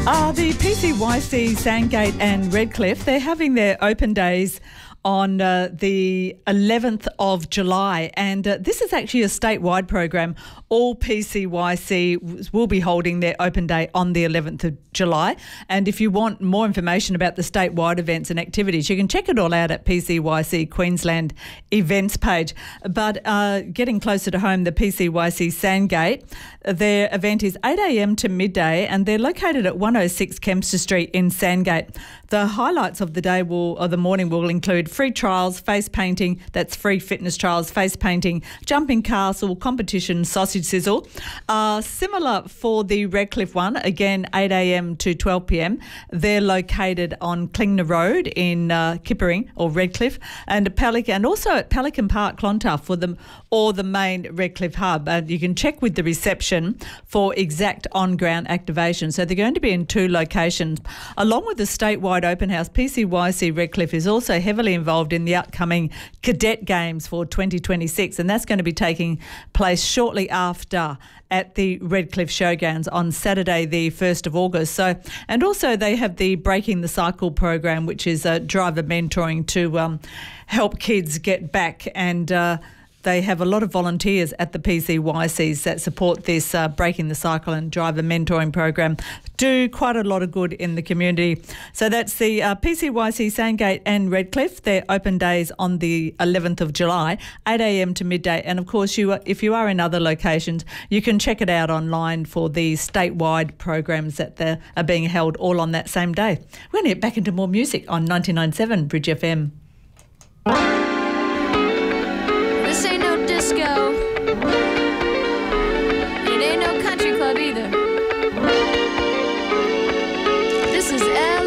The PCYC Sandgate and Redcliffe, they're having their open days on the 11th of July, and this is actually a statewide program. All PCYC will be holding their open day on the 11th of July, and if you want more information about the statewide events and activities, you can check it all out at PCYC Queensland events page. But getting closer to home, the PCYC Sandgate, their event is 8 a.m. to midday, and they're located at 106 Kempster Street in Sandgate. The highlights of the day the morning will include free trials, face painting, that's free fitness trials, face painting, jumping castle, competition, sausage sizzle. Similar for the Redcliffe one, again 8 a.m. to 12 p.m. They're located on Klingner Road in Kippering or Redcliffe, and also at Pelican Park, Clontarf for the main Redcliffe hub. And you can check with the reception for exact on-ground activation. So they're going to be in two locations. Along with the statewide open house, PCYC Redcliffe is also heavily involved in the upcoming Cadet Games for 2026, and that's going to be taking place shortly after at the Redcliffe Showgrounds on Saturday the 1st of August. And also they have the Breaking the Cycle program, which is driver mentoring to help kids get back, and they have a lot of volunteers at the PCYCs that support this Breaking the Cycle and driver mentoring program. Do quite a lot of good in the community. So that's the PCYC Sandgate and Redcliffe. Their open days on the 11th of July, 8 a.m. to midday. And of course, if you are in other locations, you can check it out online for the statewide programs that are being held all on that same day. We're going to get back into more music on 99.7 Bridge FM. This ain't no disco. It ain't no country club either. This is